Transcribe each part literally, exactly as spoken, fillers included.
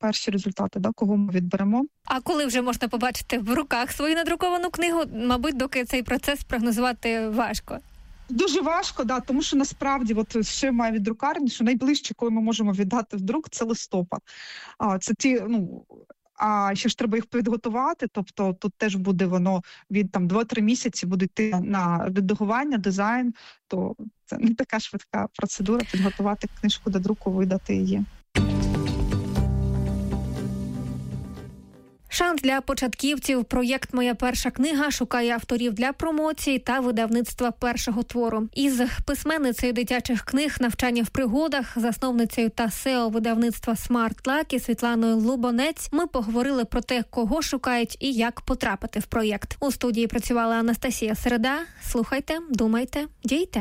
перші результати, да, кого ми відберемо. А коли вже можна побачити в руках свою надруковану книгу, мабуть, доки цей процес прогнозувати важко. Дуже важко, да, тому що насправді, от ще має від друкарні, що найближче, коли ми можемо віддати в друк, це листопад. А це ті, ну, а ще ж треба їх підготувати, тобто тут теж буде воно від там два-три місяці буде йти на редагування, дизайн, то це не така швидка процедура підготувати книжку до друку, видати її. Шанс для початківців. Проєкт «Моя перша книга» шукає авторів для промоції та видавництва першого твору. Із письменницею дитячих книг «Навчання в пригодах», засновницею та сео видавництва Smart Lucky Світланою Лубонець ми поговорили про те, кого шукають і як потрапити в проєкт. У студії працювала Анастасія Середа. Слухайте, думайте, дійте.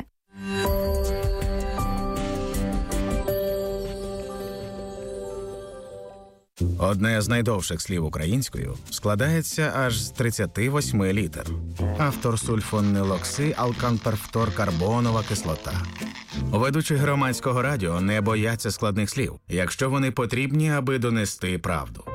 Одне з найдовших слів українською складається аж з тридцяти восьми літер. Автор сульфонилокси, алканперфторкарбонова кислота. Ведучі громадського радіо не бояться складних слів, якщо вони потрібні, аби донести правду.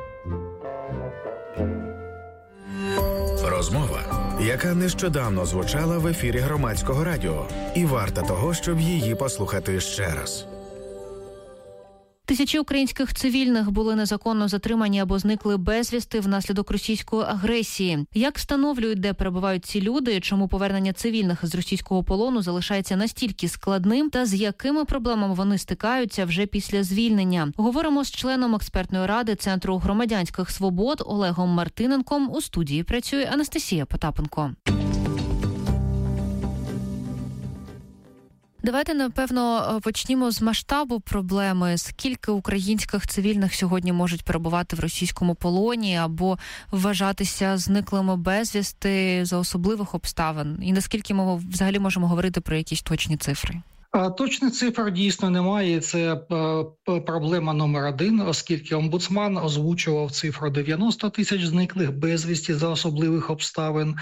Розмова, яка нещодавно звучала в ефірі громадського радіо, і варта того, щоб її послухати ще раз. Тисячі українських цивільних були незаконно затримані або зникли безвісти внаслідок російської агресії. Як встановлюють, де перебувають ці люди, чому повернення цивільних з російського полону залишається настільки складним та з якими проблемами вони стикаються вже після звільнення? Говоримо з членом експертної ради Центру громадянських свобод Олегом Мартиненком. У студії працює Анастасія Потапенко. Давайте, напевно, почнімо з масштабу проблеми. Скільки українських цивільних сьогодні можуть перебувати в російському полоні або вважатися зниклими безвісти за особливих обставин? І наскільки ми взагалі можемо говорити про якісь точні цифри? Точних цифр дійсно немає, це проблема номер один, оскільки омбудсман озвучував цифру дев'яносто тисяч зниклих безвісті за особливих обставин.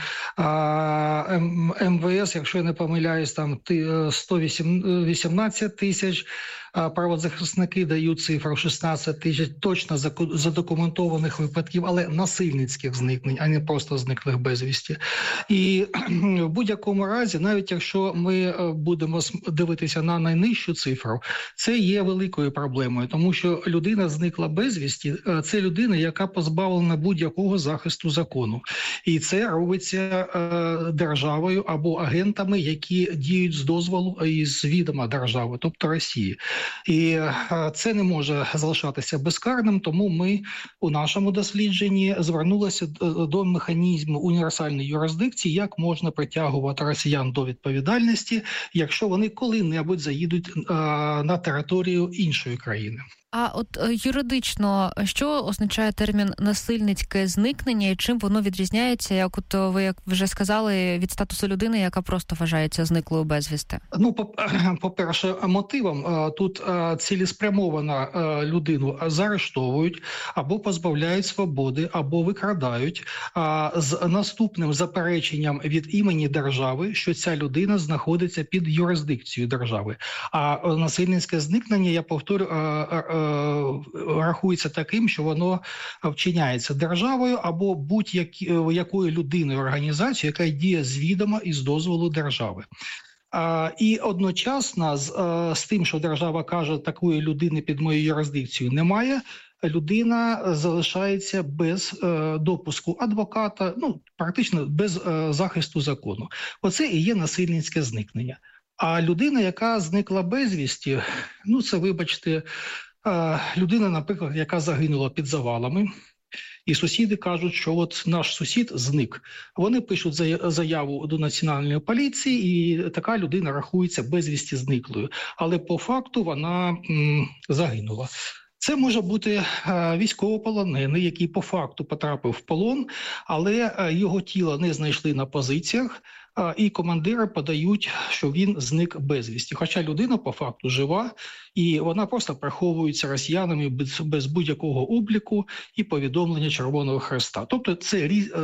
ем ве ес, якщо я не помиляюсь, там сто вісімнадцять тисяч, правозахисники дають цифру шістнадцять тисяч точно задокументованих випадків, але насильницьких зникнень, а не просто зниклих безвісті. І в будь-якому разі, навіть якщо ми будемо дивитися на найнижчу цифру, це є великою проблемою, тому що людина зникла безвісті – це людина, яка позбавлена будь-якого захисту закону. І це робиться державою або агентами, які діють з дозволу і з відома держави, тобто Росії. І це не може залишатися безкарним, тому ми у нашому дослідженні звернулися до механізму універсальної юрисдикції, як можна притягувати росіян до відповідальності, якщо вони коли-небудь заїдуть на територію іншої країни. А от юридично, що означає термін «насильницьке зникнення» і чим воно відрізняється, як от ви як вже сказали, від статусу людини, яка просто вважається зниклою безвісти? Ну, по-перше, мотивом тут цілеспрямовано людину заарештовують або позбавляють свободи, або викрадають з наступним запереченням від імені держави, що ця людина знаходиться під юрисдикцією держави. А насильницьке зникнення, я повторю, рахується таким, що воно вчиняється державою або будь-якою людиною, організацією, яка діє з відома і з дозволу держави. А, і одночасно з, з тим, що держава каже, такої людини під моєю юрисдикцією немає, людина залишається без е, допуску адвоката, ну, практично без е, захисту закону. Оце і є насильницьке зникнення. А людина, яка зникла безвісті, ну, це, вибачте, людина, наприклад, яка загинула під завалами, і сусіди кажуть, що от наш сусід зник. Вони пишуть заяву до національної поліції, і така людина рахується безвісті зниклою. Але по факту вона м, загинула. Це може бути військовополонений, який по факту потрапив в полон, але його тіло не знайшли на позиціях, і командири подають, що він зник безвісті. Хоча людина по факту жива, і вона просто приховується росіянами без, без будь-якого обліку і повідомлення Червоного Хреста. Тобто це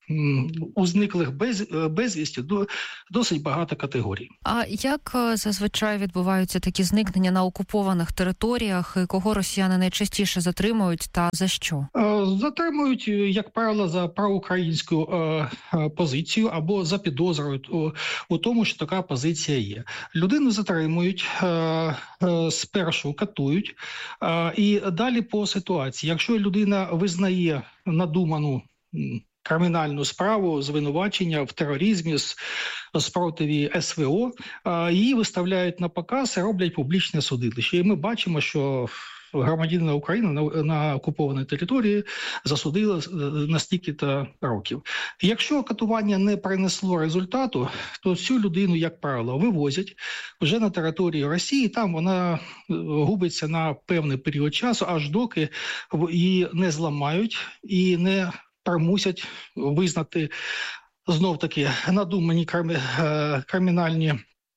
у зниклих без, безвісті досить багато категорій. А як зазвичай відбуваються такі зникнення на окупованих територіях? Кого росіяни найчастіше затримують та за що? Затримують, як правило, за проукраїнську позицію або запідозрюють у, у тому, що така позиція є. Людину затримують, спершу катують, і далі по ситуації. Якщо людина визнає надуману кримінальну справу, звинувачення в тероризмі, спротиві ес ве о, її виставляють на показ і роблять публічне судилище. І ми бачимо, що громадянина України на, на окупованій території засудили на стільки-то років. Якщо катування не принесло результату, то цю людину, як правило, вивозять вже на територію Росії, там вона губиться на певний період часу, аж доки її не зламають і не примусять визнати знов-таки надумані кримінальні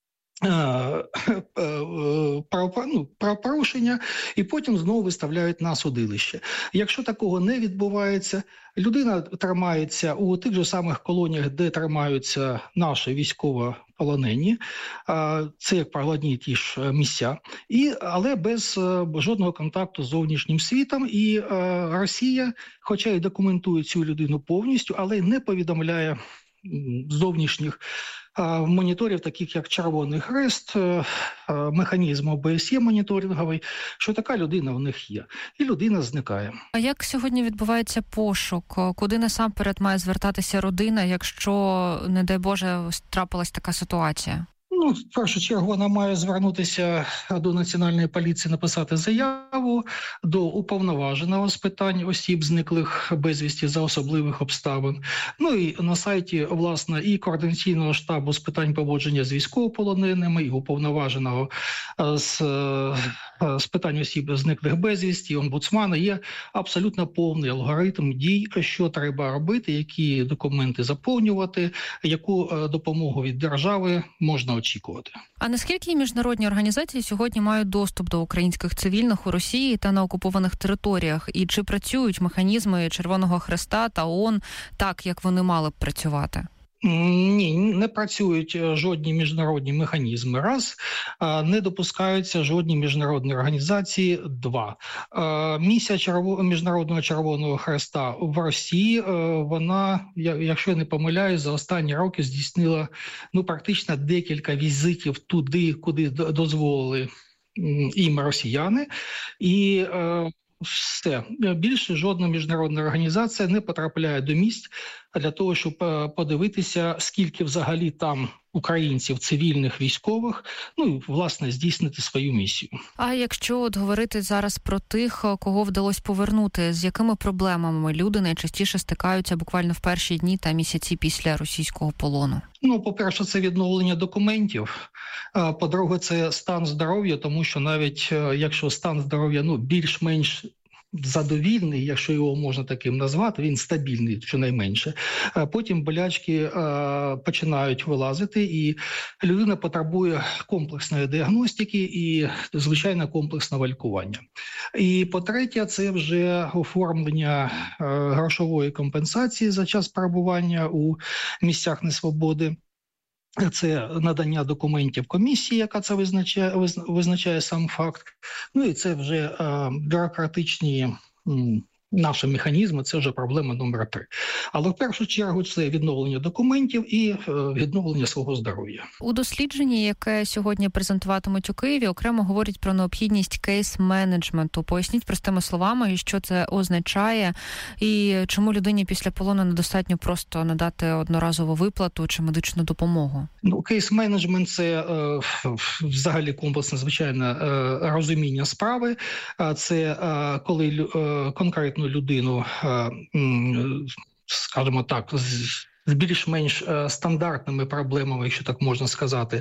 правопорушення, і потім знову виставляють на судилище. Якщо такого не відбувається, людина тримається у тих же самих колоніях, де тримаються наші військовополонені, це, як правило, одні і ті ж місця, і, але без жодного контакту з зовнішнім світом. І Росія, хоча й документує цю людину повністю, але не повідомляє зовнішніх моніторів, таких як Червоний Хрест, механізм о бе ес є моніторинговий, що така людина в них є. І людина зникає. А як сьогодні відбувається пошук? Куди насамперед має звертатися родина, якщо, не дай Боже, трапилась така ситуація? Ну, в першу чергу вона має звернутися до Національної поліції, написати заяву до уповноваженого з питань осіб, зниклих безвісті за особливих обставин. Ну і на сайті, власне, і Координаційного штабу з питань поводження з військовополоненими, і уповноваженого з, з питань осіб, зниклих безвісті, і омбудсмана є абсолютно повний алгоритм дій, що треба робити, які документи заповнювати, яку допомогу від держави можна очікувати. А наскільки міжнародні організації сьогодні мають доступ до українських цивільних у Росії та на окупованих територіях? І чи працюють механізми Червоного Хреста та ООН так, як вони мали б працювати? Ні, не працюють жодні міжнародні механізми. Раз, не допускаються жодні міжнародні організації. Два. Місія Черво... Міжнародного Червоного Хреста в Росії, вона, якщо я не помиляюсь, за останні роки здійснила ну, практично декілька візитів туди, куди дозволили їм росіяни. І все. Більше жодна міжнародна організація не потрапляє до місць для того, щоб подивитися, скільки взагалі там українців, цивільних, військових, ну і, власне, здійснити свою місію. А якщо от говорити зараз про тих, кого вдалося повернути, з якими проблемами люди найчастіше стикаються буквально в перші дні та місяці після російського полону? Ну, по-перше, це відновлення документів. По-друге, це стан здоров'я, тому що навіть якщо стан здоров'я, ну, більш-менш задовільний, якщо його можна таким назвати, він стабільний, щонайменше. Потім болячки а, починають вилазити, і людина потребує комплексної діагностики і, звичайно, комплексного лікування. І, по-третє, це вже оформлення а, грошової компенсації за час перебування у місцях несвободи. Це надання документів комісії, яка це визначає, визначає сам факт. Ну і це вже е, бюрократичні м, наші механізми, це вже проблема номер три. Але в першу чергу це відновлення документів і е, відновлення свого здоров'я. У дослідженні, яке сьогодні презентуватимуть у Києві, окремо говорять про необхідність кейс-менеджменту. Поясніть простими словами, що це означає і чому людині після полону недостатньо просто надати одноразову виплату чи медичну допомогу. Ну, кейс-менеджмент – це е, взагалі комплексне, звичайно, е, розуміння справи. Це е, коли е, конкретну людину, е, скажімо так, з, з більш-менш е, стандартними проблемами, якщо так можна сказати,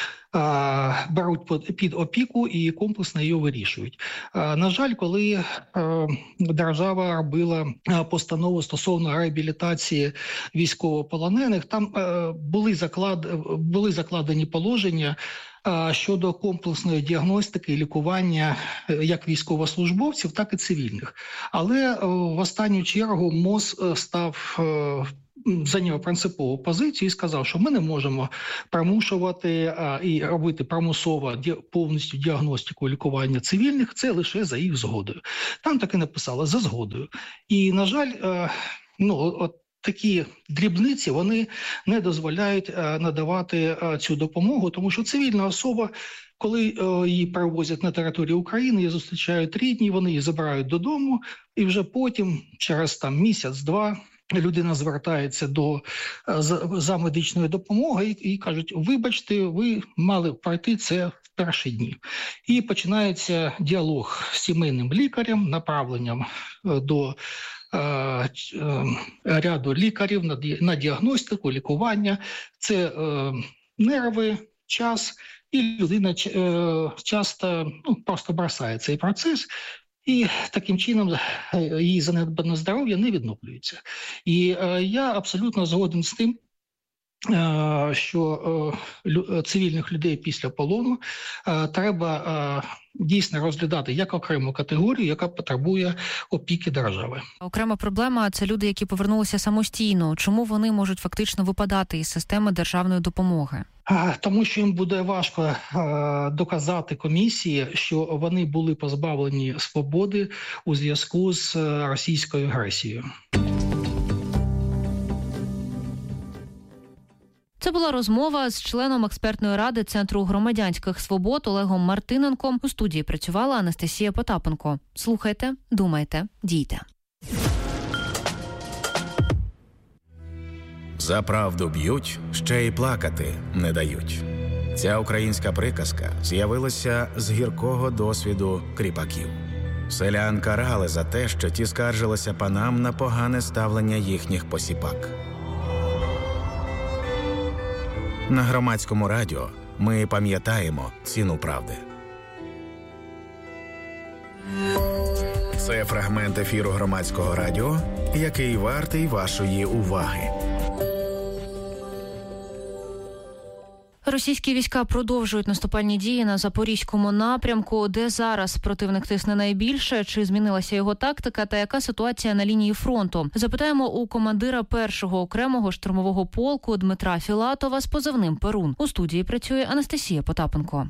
беруть під опіку і комплексно її вирішують. На жаль, коли держава робила постанову стосовно реабілітації військовополонених, там були, заклад... були закладені положення щодо комплексної діагностики і лікування як військовослужбовців, так і цивільних. Але в останню чергу МОЗ став зайняв принципову позицію і сказав, що ми не можемо примушувати а, і робити примусово ді, повністю діагностику і лікування цивільних, це лише за їх згодою. Там так і написали «за згодою». І, на жаль, а, ну, от такі дрібниці, вони не дозволяють а, надавати а, цю допомогу, тому що цивільна особа, коли е, її перевозять на територію України, її зустрічають рідні, вони її забирають додому, і вже потім, через там місяць-два, людина звертається до за, за медичною допомогою і, і кажуть: вибачте, ви мали пройти це в перші дні. І починається діалог з сімейним лікарем, направленням до е, е, ряду лікарів на, на діагностику, лікування. Це е, нерви, час, і людина е, часто ну, просто бросає цей процес, і таким чином її занедбане здоров'я не відновлюється. І е, я абсолютно згоден з тим, е, що е, лю, цивільних людей після полону е, треба е, дійсно розглядати як окрему категорію, яка потребує опіки держави. Окрема проблема – це люди, які повернулися самостійно. Чому вони можуть фактично випадати із системи державної допомоги? Тому що їм буде важко е, доказати комісії, що вони були позбавлені свободи у зв'язку з російською агресією. Це була розмова з членом експертної ради Центру громадянських свобод Олегом Мартиненком. У студії працювала Анастасія Потапенко. Слухайте, думайте, дійте. За правду б'ють, ще й плакати не дають. Ця українська приказка з'явилася з гіркого досвіду кріпаків. Селян карали за те, що ті скаржилися панам на погане ставлення їхніх посіпак. На Громадському радіо ми пам'ятаємо ціну правди. Це фрагмент ефіру Громадського радіо, який вартий вашої уваги. Російські війська продовжують наступальні дії на Запорізькому напрямку. Де зараз противник тисне найбільше? Чи змінилася його тактика? Та яка ситуація на лінії фронту? Запитаємо у командира першого окремого штурмового полку Дмитра Філатова з позивним «Перун». У студії працює Анастасія Потапенко.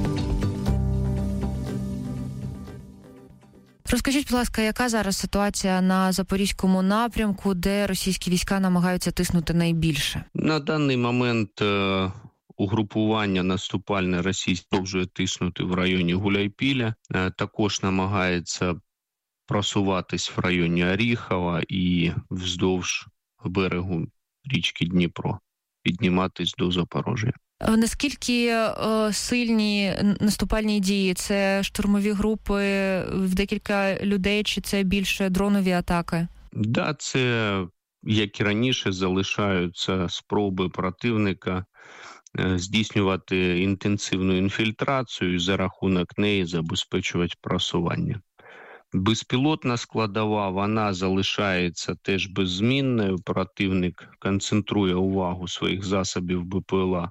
Розкажіть, будь ласка, яка зараз ситуація на Запорізькому напрямку, де російські війська намагаються тиснути найбільше? На даний момент угрупування наступальне російське продовжує тиснути в районі Гуляйпіля, також намагається просуватись в районі Оріхова і вздовж берегу річки Дніпро, підніматись до Запоріжжя. Наскільки е, сильні наступальні дії? Це штурмові групи в декілька людей, чи це більше дронові атаки? Да, це, як і раніше, залишаються спроби противника здійснювати інтенсивну інфільтрацію і за рахунок неї забезпечувати просування. Безпілотна складова, вона залишається теж беззмінною. Противник концентрує увагу своїх засобів БПЛА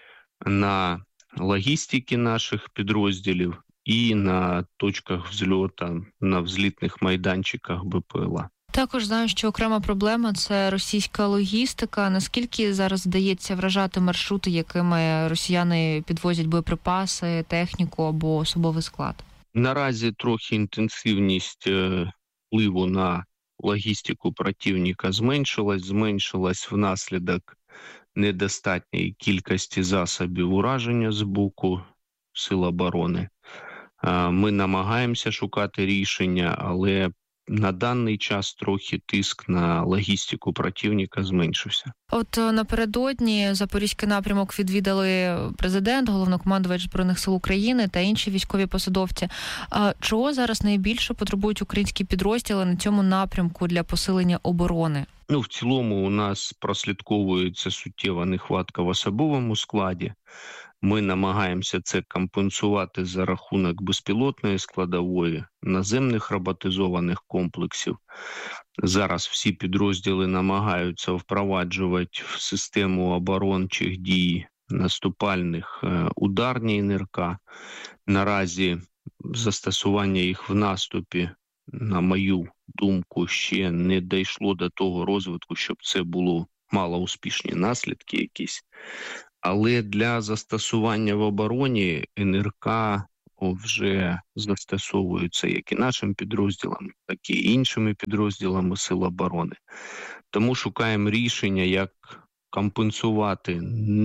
на логістиці наших підрозділів і на точках взльоту, на взлітних майданчиках БПЛА. Також знаю, що окрема проблема – це російська логістика. Наскільки зараз вдається вражати маршрути, якими росіяни підвозять боєприпаси, техніку або особовий склад? Наразі трохи інтенсивність впливу на логістику противника зменшилась. Зменшилась внаслідок недостатньої кількості засобів ураження з боку Сил оборони. Ми намагаємося шукати рішення, але на даний час трохи тиск на логістику противника зменшився. От напередодні Запорізький напрямок відвідали президент, головнокомандувач Збройних сил України та інші військові посадовці. А чого зараз найбільше потребують українські підрозділи на цьому напрямку для посилення оборони? Ну, в цілому у нас прослідковується суттєва нехватка в особовому складі. Ми намагаємося це компенсувати за рахунок безпілотної складової, наземних роботизованих комплексів. Зараз всі підрозділи намагаються впроваджувати в систему оборончих дій наступальних ударні ен ер ка. Наразі застосування їх в наступі на мою думку, ще не дійшло до того розвитку, щоб це було малоуспішні наслідки якісь. Але для застосування в обороні ен ер ка вже застосовуються як і нашим підрозділам, так і іншими підрозділами Сил оборони. Тому шукаємо рішення, як компенсувати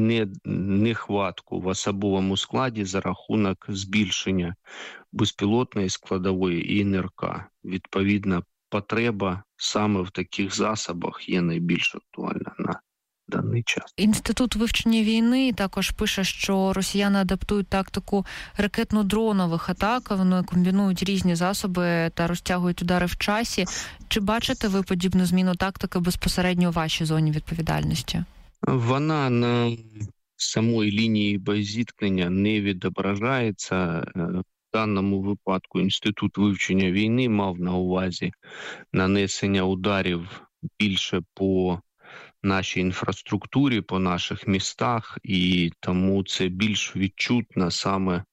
нехватку в особовому складі за рахунок збільшення безпілотної складової і ен ер ка. Відповідно, потреба саме в таких засобах є найбільш актуальна на даний час. Інститут вивчення війни також пише, що росіяни адаптують тактику ракетно-дронових атак, вони комбінують різні засоби та розтягують удари в часі. Чи бачите ви подібну зміну тактики безпосередньо у вашій зоні відповідальності? Вона на самої лінії боєзіткнення не відображається. В даному випадку Інститут вивчення війни мав на увазі нанесення ударів більше по нашій інфраструктурі, по наших містах, і тому це більш відчутно саме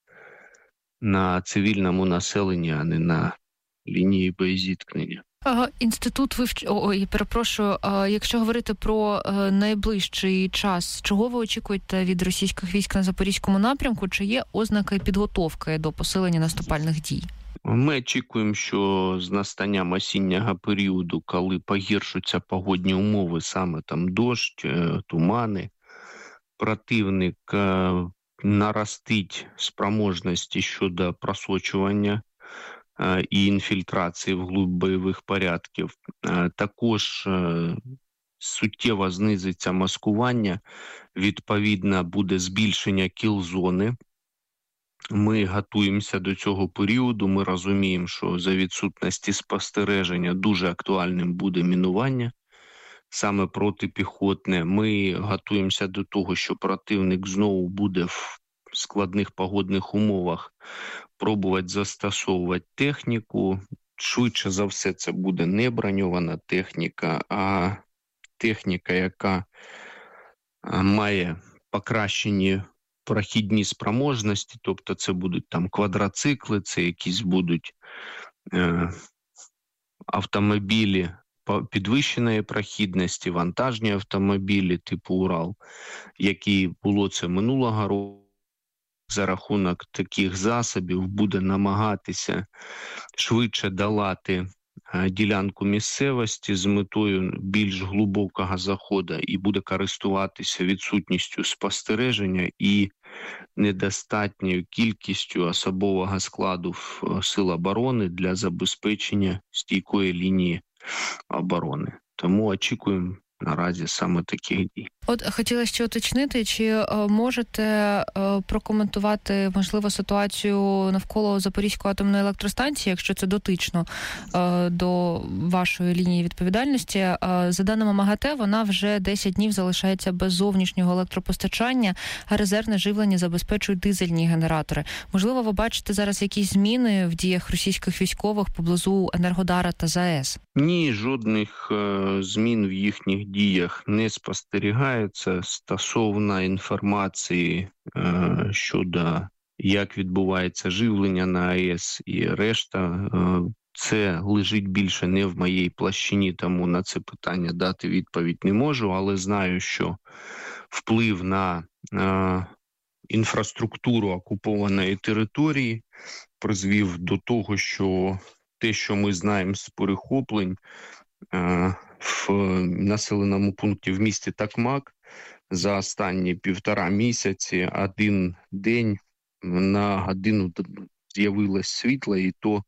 на цивільному населенні, а не на лінії боєзіткнення. Інститут вивч... Ой, перепрошую, якщо говорити про найближчий час, чого ви очікуєте від російських військ на Запорізькому напрямку? Чи є ознаки підготовки до посилення наступальних дій? Ми очікуємо, що з настанням осіннього періоду, коли погіршуються погодні умови, саме там дощ, тумани, противник наростить спроможності щодо просочування і інфільтрації вглуб бойових порядків. Також суттєво знизиться маскування, відповідно буде збільшення кіл-зони. Ми готуємося до цього періоду, ми розуміємо, що за відсутності спостереження дуже актуальним буде мінування, саме протипіхотне. Ми готуємося до того, що противник знову буде в складних погодних умовах пробувати застосовувати техніку. Швидше за все це буде не броньована техніка, а техніка, яка має покращені прохідні спроможності, тобто це будуть там квадроцикли, це якісь будуть е, автомобілі підвищеної прохідності, вантажні автомобілі типу Урал, які було це минулого року. За рахунок таких засобів буде намагатися швидше долати ділянку місцевості з метою більш глибокого заходу і буде користуватися відсутністю спостереження і недостатньою кількістю особового складу Сил оборони для забезпечення стійкої лінії оборони. Тому очікуємо наразі саме таких дій. От хотіла ще уточнити, чи е, можете е, прокоментувати, можливо, ситуацію навколо Запорізької атомної електростанції, якщо це дотично е, до вашої лінії відповідальності. Е, за даними МАГАТЕ, вона вже десять днів залишається без зовнішнього електропостачання, а резервне живлення забезпечують дизельні генератори. Можливо, ви бачите зараз якісь зміни в діях російських військових поблизу Енергодара та ЗАЕС? Ні, жодних е, змін в їхніх діях не спостерігається. Стосовно інформації е, щодо як відбувається живлення на АЕС і решта, е, це лежить більше не в моїй площині, тому на це питання дати відповідь не можу, але знаю, що вплив на е, інфраструктуру окупованої території призвів до того, що те, що ми знаємо з перехоплень, е, в населеному пункті в місті Такмак за останні півтора місяці один день на годину з'явилось світло, і то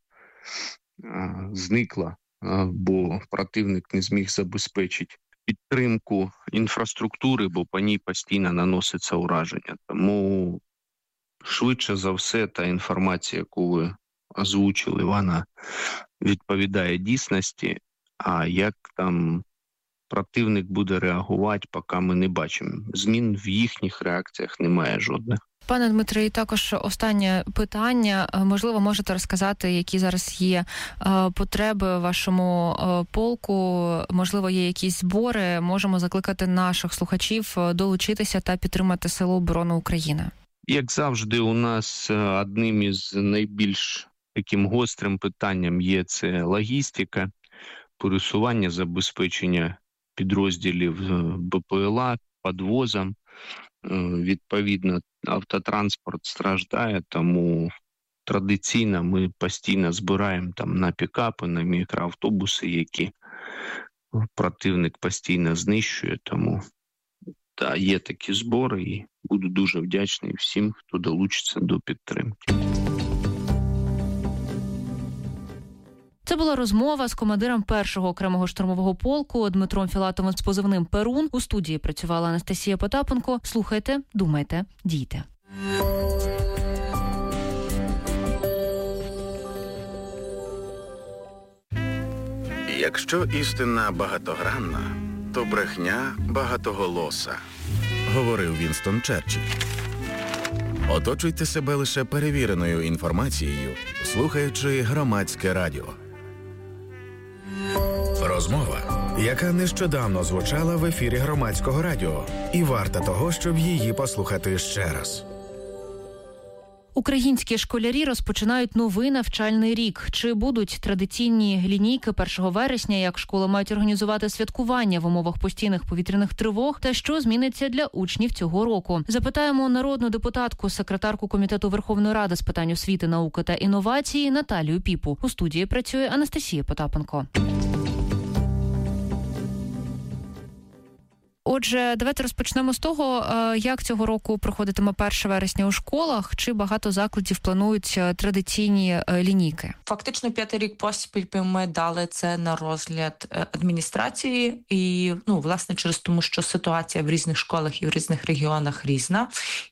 а, зникло, а, бо противник не зміг забезпечити підтримку інфраструктури, бо по ній постійно наноситься ураження. Тому швидше за все та інформація, яку ви озвучили, вона відповідає дійсності. А як там противник буде реагувати, поки ми не бачимо. Змін в їхніх реакціях немає жодних. Пане Дмитре, і також останнє питання. Можливо, можете розказати, які зараз є потреби в вашому полку? Можливо, є якісь збори? Можемо закликати наших слухачів долучитися та підтримати Сили оборони України. Як завжди, у нас одним із найбільш таким гострим питанням є це логістика, пересування, забезпечення підрозділів БПЛА, підвозом. Відповідно, автотранспорт страждає, тому традиційно ми постійно збираємо там на пікапи, на мікроавтобуси, які противник постійно знищує, тому та є такі збори, і буду дуже вдячний всім, хто долучиться до підтримки. Це була розмова з командиром першого окремого штурмового полку Дмитром Філатовим з позивним «Перун». У студії працювала Анастасія Потапенко. Слухайте, думайте, дійте. Якщо істина багатогранна, то брехня багатоголоса, говорив Вінстон Черчилль. Оточуйте себе лише перевіреною інформацією, слухаючи Громадське радіо. Розмова, яка нещодавно звучала в ефірі Громадського радіо, і варта того, щоб її послухати ще раз. Українські школярі розпочинають новий навчальний рік. Чи будуть традиційні лінійки першого вересня, як школи мають організувати святкування в умовах постійних повітряних тривог, та що зміниться для учнів цього року? Запитаємо народну депутатку, секретарку Комітету Верховної Ради з питань освіти, науки та інновації Наталію Піпу. У студії працює Анастасія Потапенко. Отже, давайте розпочнемо з того, як цього року проходитиме перше вересня у школах, чи багато закладів планують традиційні лінійки? Фактично п'ятий рік поспіль ми дали це на розгляд адміністрації і, ну, власне, через тому, що ситуація в різних школах і в різних регіонах різна.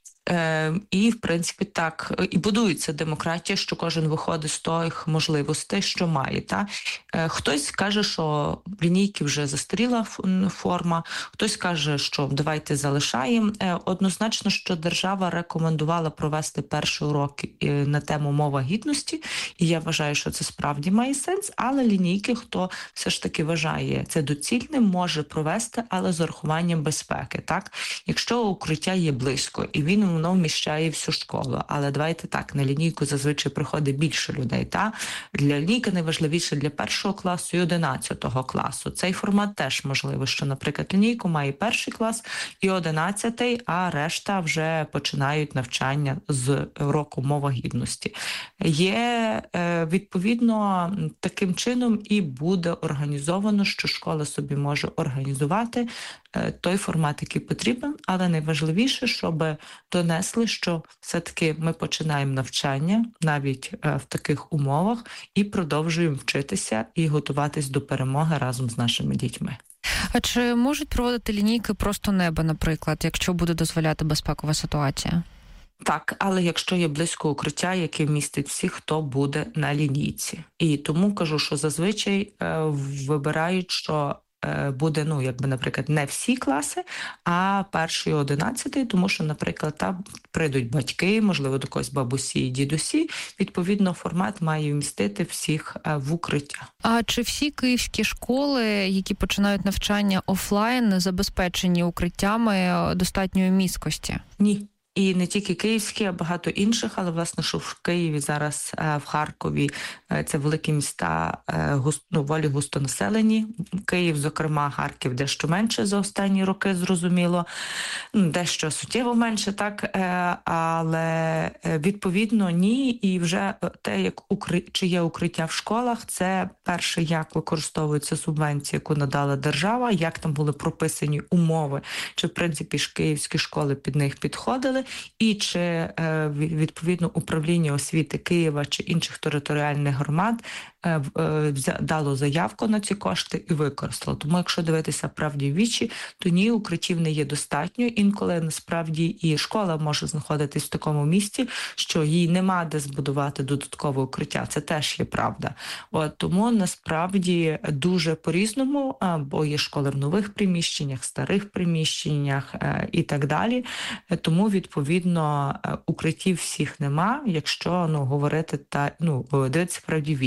Е, і, в принципі, так і будується демократія, що кожен виходить з тих можливостей, що має. Та? Е, хтось каже, що лінійки вже застаріла форма, хтось каже, що давайте залишаємо. Е, однозначно, що держава рекомендувала провести перший урок на тему «Мова гідності», і я вважаю, що це справді має сенс, але лінійки, хто все ж таки вважає це доцільним, може провести, але з урахуванням безпеки. Так? Якщо укриття є близько, і він воно вміщає всю школу. Але давайте так, на лінійку зазвичай приходить більше людей. Та? Для лінійки найважливіше для першого класу і одинадцятого класу. Цей формат теж можливо, що, наприклад, лінійку має перший клас і одинадцятий, а решта вже починають навчання з року «Мова гідності». Є, відповідно, таким чином і буде організовано, що школа собі може організувати той формат, який потрібен, але найважливіше, щоб донесли, що все-таки ми починаємо навчання навіть в таких умовах і продовжуємо вчитися і готуватись до перемоги разом з нашими дітьми. А чи можуть проводити лінійки просто неба, наприклад, якщо буде дозволяти безпекова ситуація? Так, але якщо є близько укриття, яке вмістить всіх, хто буде на лінійці. І тому кажу, що зазвичай е, вибирають, що буде, ну, якби, наприклад, не всі класи, а перший і одинадцятий, тому що, наприклад, там прийдуть батьки, можливо, до когось бабусі і дідусі, відповідно, формат має вмістити всіх в укриття. А чи всі київські школи, які починають навчання офлайн, забезпечені укриттями достатньої міськості? Ні. І не тільки київські, а багато інших, але, власне, що в Києві зараз, в Харкові, це великі міста, ну, волі густонаселені. Київ, зокрема, Харків дещо менше за останні роки, зрозуміло, дещо суттєво менше, так, але, відповідно, ні. І вже те, як укри... чи є укриття в школах, це перше, як використовується субвенція, яку надала держава, як там були прописані умови, чи, в принципі, ж київські школи під них підходили, і чи, відповідно, управління освіти Києва чи інших територіальних громад дало заявку на ці кошти і використало. Тому, якщо дивитися правді в вічі, то ні, укриттів не є достатньо. Інколи, насправді, і школа може знаходитись в такому місці, що їй нема де збудувати додаткове укриття. Це теж є правда. От, тому, насправді, дуже по-різному, бо є школи в нових приміщеннях, старих приміщеннях і так далі. Тому, відповідно, укриттів всіх нема, якщо, ну, говорити та, ну, дивитися правді в вічі. І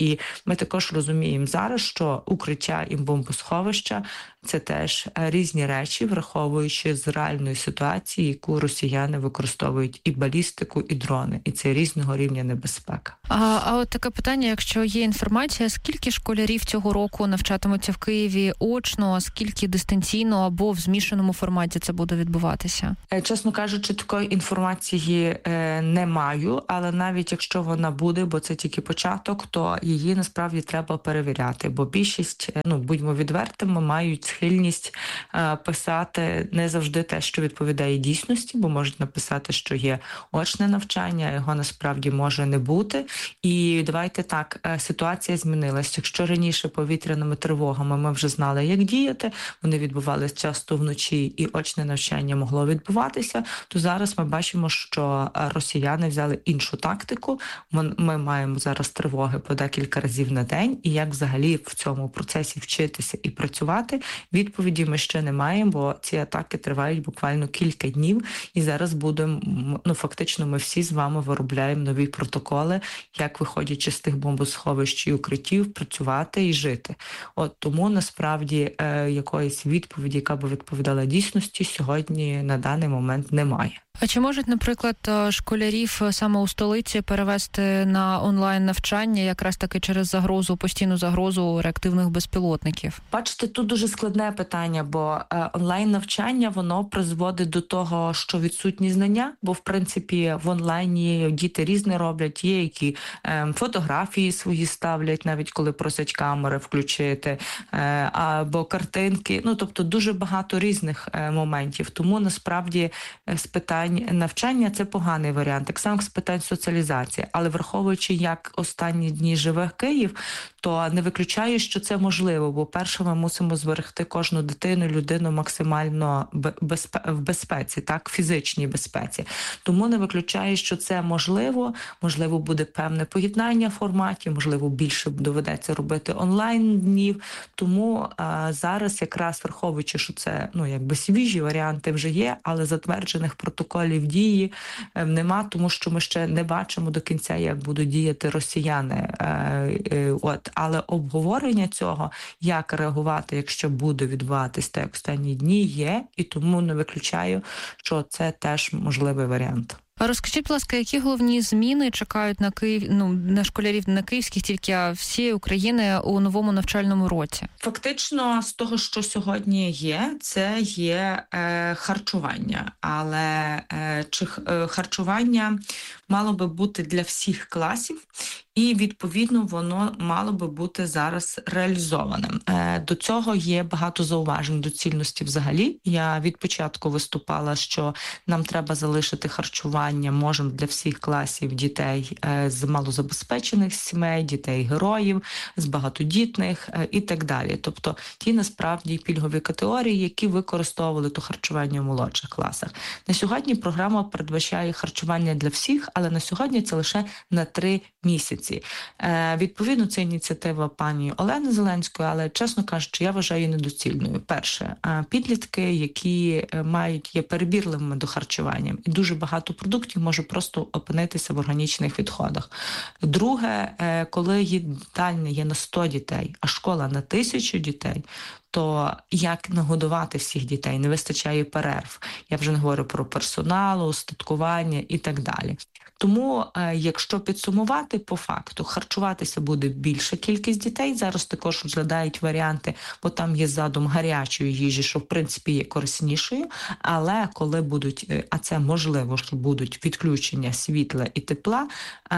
І ми також розуміємо зараз, що укриття і бомбосховища – це теж різні речі, враховуючи з реальної ситуації, яку росіяни використовують і балістику, і дрони. І це різного рівня небезпека. А, а от таке питання, якщо є інформація, скільки школярів цього року навчатимуться в Києві очно, а скільки дистанційно або в змішаному форматі це буде відбуватися? Чесно кажучи, такої інформації е, не маю, але навіть якщо вона буде, бо це тільки початок, то її насправді треба перевіряти, бо більшість, ну, будьмо відвертими, мають схильність е, писати не завжди те, що відповідає дійсності, бо можуть написати, що є очне навчання, його насправді може не бути. І давайте так, е, ситуація змінилася. Якщо раніше повітряними тривогами ми вже знали, як діяти, вони відбувалися часто вночі і очне навчання могло відбуватися, то зараз ми бачимо, що росіяни взяли іншу тактику. Ми маємо зараз тривоги по декілька разів на день, і як взагалі в цьому процесі вчитися і працювати, відповіді ми ще не маємо, бо ці атаки тривають буквально кілька днів, і зараз будемо, ну фактично ми всі з вами виробляємо нові протоколи, як виходячи з тих бомбосховищ і укриттів, працювати і жити. От тому насправді е, якоїсь відповіді, яка би відповідала дійсності, сьогодні на даний момент немає. А чи можуть, наприклад, школярів саме у столиці перевести на онлайн-навчання якраз таки через загрозу, постійну загрозу реактивних безпілотників? Бачите, тут дуже складне питання, бо е, онлайн-навчання, воно призводить до того, що відсутні знання, бо, в принципі, в онлайні діти різне роблять, є, які е, фотографії свої ставлять, навіть коли просять камери включити, е, або картинки, ну, тобто дуже багато різних е, моментів. Тому, насправді, з питань навчання – це поганий варіант, так само з питань соціалізації. Але враховуючи, як останні дні живе Київ, то не виключаю, що це можливо, бо перше ми мусимо зберегти кожну дитину, людину максимально безпе- в безпеці, так, фізичній безпеці. Тому не виключаю, що це можливо, можливо буде певне поєднання форматів, можливо більше доведеться робити онлайн-днів. Тому а, зараз якраз враховуючи, що це, ну, якби свіжі варіанти вже є, але затверджених протоколів дії е, нема, тому що ми ще не бачимо до кінця, як будуть діяти росіяни. Е, е, от. Але обговорення цього, як реагувати, якщо буде відбуватись так останні дні, є, і тому не виключаю, що це теж можливий варіант. А розкажіть, будь ласка, які головні зміни чекають на Київ, ну, на школярів не київських, тільки а всієї України у новому навчальному році? Фактично, з того, що сьогодні є, це є е, харчування. Але е, чи е, харчування мало би бути для всіх класів, і, відповідно, воно мало би бути зараз реалізованим. Е, до цього є багато зауважень доцільності взагалі. Я від початку виступала, що нам треба залишити харчування, можемо для всіх класів дітей е, з малозабезпечених сімей, дітей-героїв, з багатодітних е, і так далі. Тобто ті, насправді, пільгові категорії, які використовували то харчування в молодших класах. На сьогодні програма передбачає харчування для всіх, але на сьогодні це лише на три місяці. Е, відповідно, це ініціатива пані Олени Зеленської, але, чесно кажучи, я вважаю її недоцільною. Перше, е, підлітки, які мають, є перебірливими до харчування, і дуже багато продуктів може просто опинитися в органічних відходах. Друге, е, коли їдальня є на сто дітей, а школа на тисячу дітей, то як нагодувати всіх дітей? Не вистачає перерв. Я вже не говорю про персонал, устаткування і так далі. Тому, якщо підсумувати, по факту, харчуватися буде більша кількість дітей. Зараз також розглядають варіанти, бо там є задум гарячої їжі, що, в принципі, є кориснішою. Але коли будуть, а це можливо, що будуть відключення світла і тепла,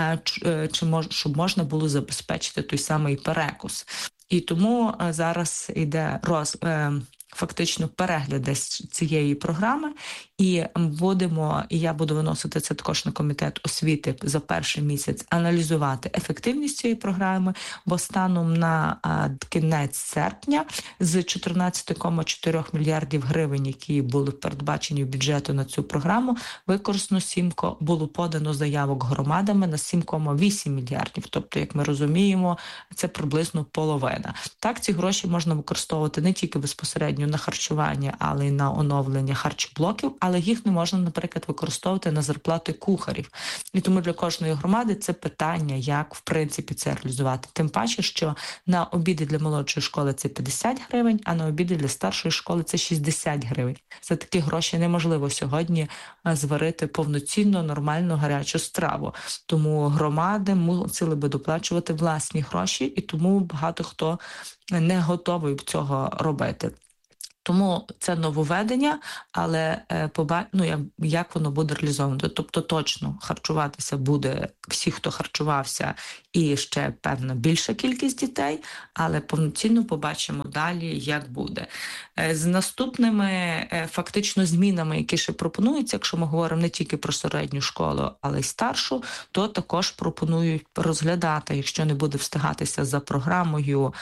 чи мож, щоб можна було забезпечити той самий перекус. І тому зараз йде роз... фактично перегляд цієї програми, і будемо, і я буду виносити це також на комітет освіти за перший місяць, аналізувати ефективність цієї програми, бо станом на а, кінець серпня з чотирнадцять цілих чотири мільярдів гривень, які були передбачені в бюджету на цю програму, використано сім, було подано заявок громадами на сім цілих вісім мільярдів. Тобто, як ми розуміємо, це приблизно половина. Так, ці гроші можна використовувати не тільки безпосередньо безпосередньо на харчування, але й на оновлення харчоблоків, але їх не можна, наприклад, використовувати на зарплати кухарів. І тому для кожної громади це питання, як, в принципі, це реалізувати. Тим паче, що на обіди для молодшої школи це п'ятдесят гривень, а на обіди для старшої школи це шістдесят гривень. За такі гроші неможливо сьогодні зварити повноцінно, нормальну, гарячу страву. Тому громади мусили би доплачувати власні гроші, і тому багато хто не готовий цього робити. Тому це нововведення, але ну, як, як воно буде реалізовано. Тобто точно харчуватися буде всі, хто харчувався, і ще, певно, більша кількість дітей, але повноцінно побачимо далі, як буде. З наступними фактично змінами, які ще пропонуються, якщо ми говоримо не тільки про середню школу, але й старшу, то також пропонують розглядати, якщо не буде встигатися за програмою,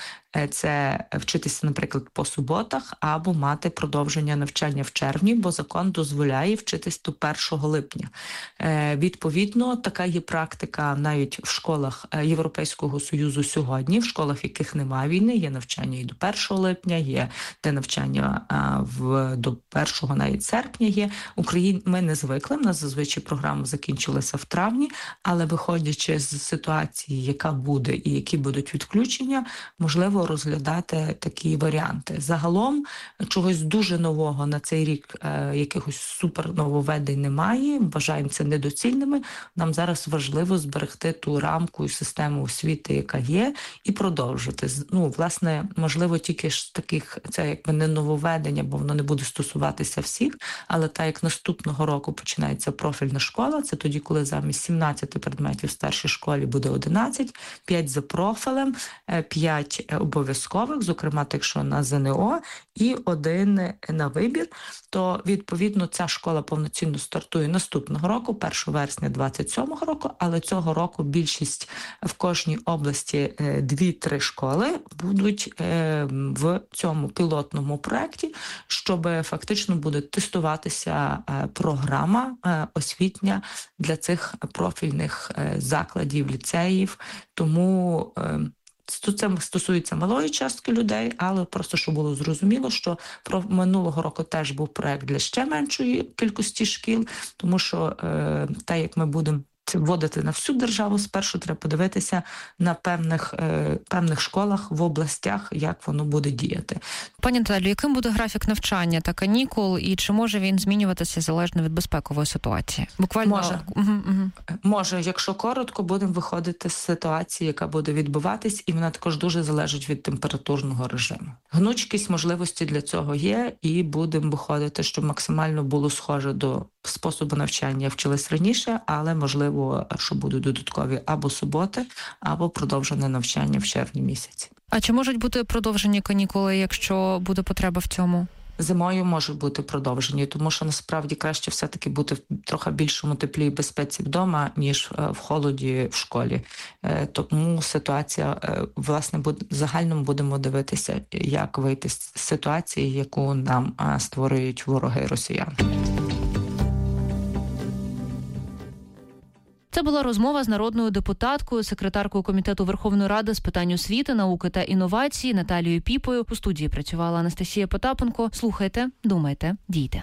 це вчитися, наприклад, по суботах або мати продовження навчання в червні, бо закон дозволяє вчитись до першого липня. Відповідно, така є практика навіть в школах Європейського Союзу сьогодні, в школах, в яких немає війни, є навчання і до першого липня, є де навчання в, до першого навіть серпня є. Україн ми не звикли, в нас зазвичай програма закінчилася в травні, але виходячи з ситуації, яка буде і які будуть відключення, можливо розглядати такі варіанти. Загалом чогось дуже нового на цей рік, е, якихось супер нововведень немає, вважаємо це недоцільними. Нам зараз важливо зберегти ту рамку і систему освіти, яка є, і продовжити. Ну, власне, можливо, тільки ж таких, це якби не нововведення, бо воно не буде стосуватися всіх, але так як наступного року починається профільна школа, це тоді, коли замість сімнадцяти предметів в старшій школі буде одинадцять, п'ять за профілем, п'ять обов'язкових, зокрема, якщо на ЗНО, і один на вибір, то, відповідно, ця школа повноцінно стартує наступного року, першого вересня двадцять сьомого року, але цього року більшість в кожній області дві-три школи будуть в цьому пілотному проєкті, щоб фактично буде тестуватися програма освітня для цих профільних закладів, ліцеїв, тому це стосується малої частки людей, але просто, щоб було зрозуміло, що про минулого року теж був проект для ще меншої кількості шкіл, тому що е, те, як ми будемо вводити на всю державу, спершу треба подивитися на певних, е, певних школах в областях, як воно буде діяти. Пані Наталю, яким буде графік навчання та канікул, і чи може він змінюватися залежно від безпекової ситуації? Буквально може. Угу, угу. Може, якщо коротко, будемо виходити з ситуації, яка буде відбуватись, і вона також дуже залежить від температурного режиму. Гнучкість можливості для цього є, і будемо виходити, щоб максимально було схоже до способу навчання. Вчились раніше, але можливо, що будуть додаткові або суботи, або продовжене навчання в червні місяці. А чи можуть бути продовжені канікули, якщо буде потреба в цьому? Зимою можуть бути продовжені, тому що насправді краще все-таки бути в трохи більшому теплі і безпеці вдома, ніж в холоді в школі. Тому ситуація, власне, в загальному будемо дивитися, як вийти з ситуації, яку нам створюють вороги росіян. Це була розмова з народною депутаткою, секретаркою Комітету Верховної Ради з питань освіти, науки та інновацій Наталією Піпою. У студії працювала Анастасія Потапенко. Слухайте, думайте, дійте.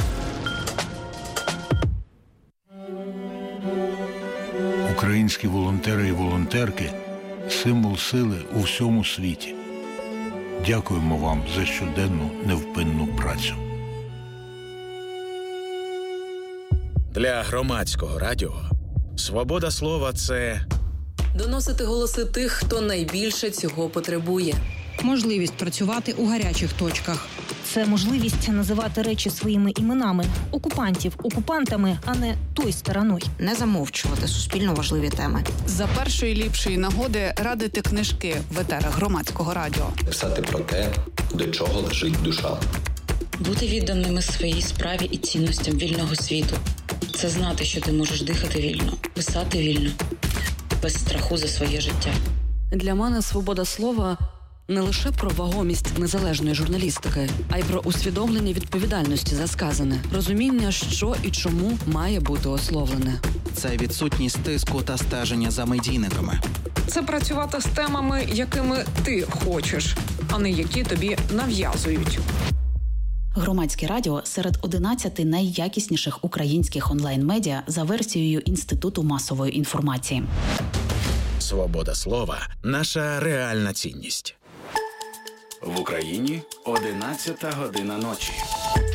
Українські волонтери і волонтерки – символ сили у всьому світі. Дякуємо вам за щоденну невпинну працю. Для громадського радіо свобода слова – це доносити голоси тих, хто найбільше цього потребує. Можливість працювати у гарячих точках. Це можливість називати речі своїми іменами. Окупантів окупантами, а не той стороною. Не замовчувати суспільно важливі теми. За першої ліпшої нагоди радити книжки в етерах громадського радіо. Писати про те, до чого лежить душа. Бути відданими своїй справі і цінностям вільного світу. Це знати, що ти можеш дихати вільно, писати вільно, без страху за своє життя. Для мене свобода слова – не лише про вагомість незалежної журналістики, а й про усвідомлення відповідальності за сказане, розуміння, що і чому має бути ословлене. Це відсутність тиску та стеження за медійниками. Це працювати з темами, якими ти хочеш, а не які тобі нав'язують. Громадське радіо серед одинадцяти найякісніших українських онлайн-медіа за версією Інституту масової інформації. Свобода слова – наша реальна цінність. В Україні одинадцята година ночі.